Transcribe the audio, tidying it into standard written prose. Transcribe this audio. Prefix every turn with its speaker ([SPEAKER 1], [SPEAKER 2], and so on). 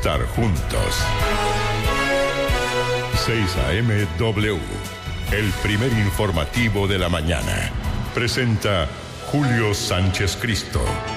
[SPEAKER 1] estar juntos. 6 AM W, el primer informativo de la mañana. Presenta Julio Sánchez Cristo.